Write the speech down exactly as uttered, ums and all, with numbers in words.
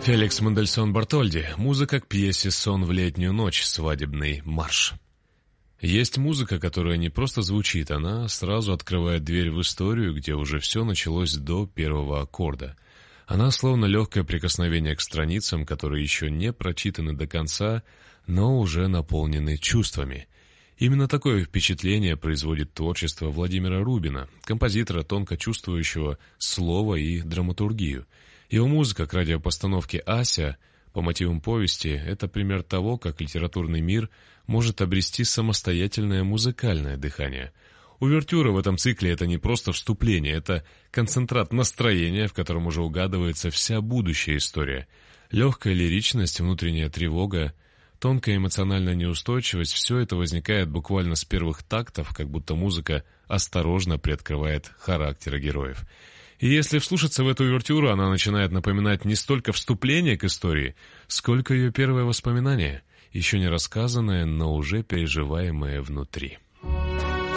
Феликс Мендельсон Бартольди. Музыка к пьесе «Сон в летнюю ночь», свадебный марш. Есть музыка, которая не просто звучит, она сразу открывает дверь в историю, где уже все началось до первого аккорда. Она словно легкое прикосновение к страницам, которые еще не прочитаны до конца, но уже наполнены чувствами. Именно такое впечатление производит творчество Владимира Рубина, композитора, тонко чувствующего слово и драматургию. Его музыка к радиопостановке «Ася» по мотивам повести – это пример того, как литературный мир может обрести самостоятельное музыкальное дыхание. Увертюра в этом цикле – это не просто вступление, это концентрат настроения, в котором уже угадывается вся будущая история. Легкая лиричность, внутренняя тревога, тонкая эмоциональная неустойчивость – все это возникает буквально с первых тактов, как будто музыка осторожно приоткрывает характеры героев. И если вслушаться в эту увертюру, она начинает напоминать не столько вступление к истории, сколько ее первое воспоминание, еще не рассказанное, но уже переживаемое внутри.